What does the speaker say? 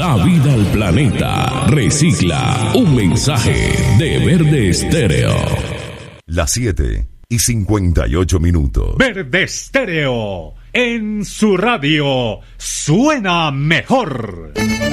Da vida al planeta. Recicla. Un mensaje de Verde Estéreo. Las 7:58. Verde Estéreo. En su radio suena mejor.